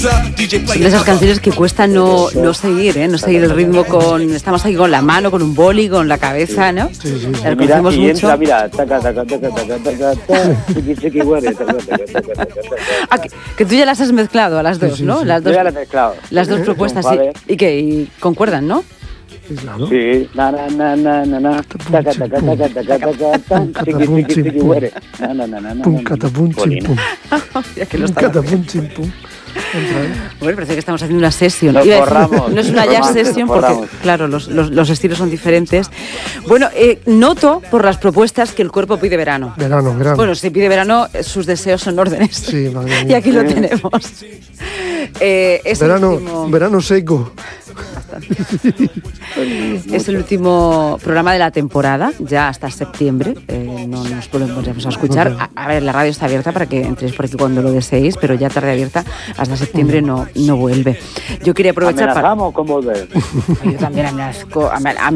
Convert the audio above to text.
Son de esas canciones que cuesta no seguir, ¿eh? No seguir el ritmo estamos aquí con la mano, con un boli, con la cabeza, ¿no? Sí. La Mira, conocemos y mucho. entra, mira, taca, taca, taca, taca, taca, taca, chiqui, chiqui, güere, taca, taca, taca, taca, taca. Ah, que tú ya las has mezclado a las dos, Sí, ¿no? sí. Las Yo dos, ya la he mezclado. las dos propuestas, sí. Vale. Y concuerdan, ¿no? Sí, claro. Sí, na, taca, taca, taca, taca, taca, taca, chiqui, chiqui, chiqui, güere. Na. Pum, catapum, Polina. chimpum. Ya que lo Pum, estaba catapum, chimpum. Entra, ¿eh? Bueno, parece que estamos haciendo una sesión. Nos Iba a decir, forramos, no es una jazz nos session porque, forramos. claro, los estilos son diferentes. Bueno, noto por las propuestas que el cuerpo pide verano. Verano. Bueno, si pide verano, sus deseos son órdenes. Sí, madre Y mía. aquí lo tenemos. Es el último- Verano seco. Es el último programa de la temporada, ya hasta septiembre. No nos volvemos a escuchar. A ver, la radio está abierta para que entréis por aquí cuando lo deseéis, pero ya tarde abierta hasta septiembre no vuelve. Yo quería aprovechar Amenazamos con volver. Yo también amenazco.